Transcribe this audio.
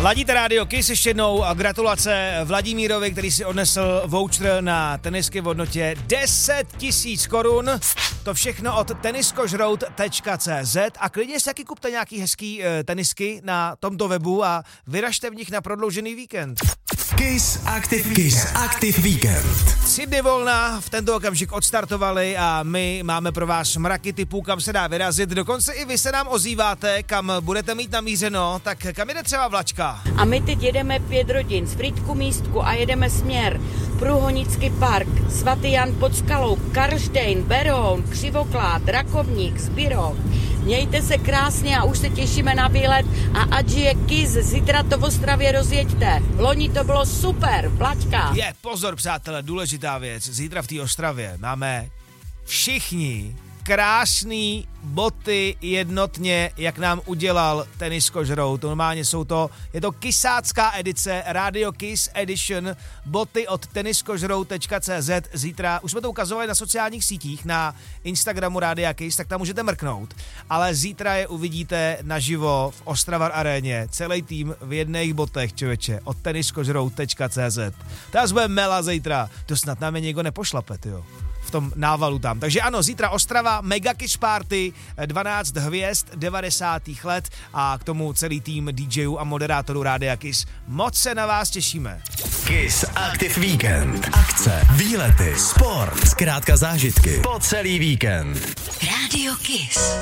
Ladíte rádio Kiss, ještě jednou a gratulace Vladimírovi, který si odnesl voucher na tenisky v hodnotě 10 000 korun. To všechno od teniskožrout.cz a klidně si taky kupte nějaký hezký tenisky na tomto webu a vyražte v nich na prodloužený víkend. Kiss Active Weekend. 3 dny volna v tento okamžik odstartovali a my máme pro vás mraky typů, kam se dá vyrazit. Dokonce i vy se nám ozýváte, kam budete mít namířeno, tak kam jde třeba vlačka? A my teď jedeme 5 rodin z Frýdku Místku a jedeme směr Průhonický park, Svatý Jan pod Skalou, Karlštejn, Beroun, Křivoklád, Rakovník, Zbyrov. Mějte se krásně a už se těšíme na výlet a ať je Kiss, zítra to v Ostravě rozjeďte. Loni to bylo super, vlačka. Pozor přátelé, důležitá věc, zítra v té Ostravě máme všichni krásný boty jednotně, jak nám udělal Teniskožrout. Normálně je to kisácká edice, Radio Kiss Edition, boty od teniskožrout.cz. Zítra, už jsme to ukazovali na sociálních sítích, na Instagramu Rádia Kiss, tak tam můžete mrknout. Ale zítra je uvidíte naživo v Ostravar aréně, celý tým v jedných botech, člověče, od teniskožrout.cz. To bude mela zítra, to snad nám je někdo nepošlape, jo. V tom návalu tam. Takže ano, zítra Ostrava, Mega Kiss Party, 12 hvězd 90. let a k tomu celý tým DJů a moderátorů Rádia Kiss. Moc se na vás těšíme. Kiss Active Weekend. Akce, výlety, sport, zkrátka zážitky po celý víkend. Rádio Kiss.